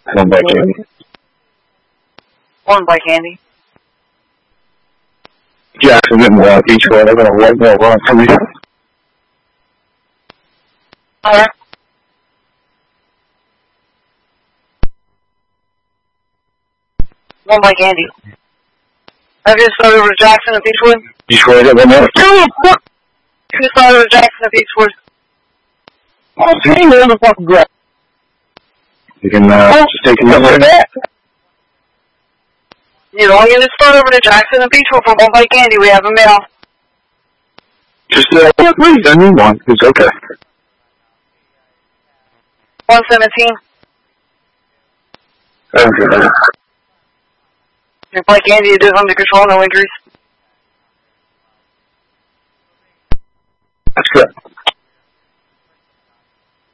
One by Candy. One by Candy. Jackson didn't want each one. They're going to white ball run for me. Alright. One by Candy. I just started over to Jackson at Beechwood. Beechwood, that one there. Just started over to Jackson at Beechwood. Oh, dang, where the fucking grab? You can just take a number of that. You know, I'm going to start over to Jackson and Beechwood for One by Candy. We have a mail. Just please, I need one. It's okay. 117. Okay. One by Candy, it is under control, no injuries. That's good.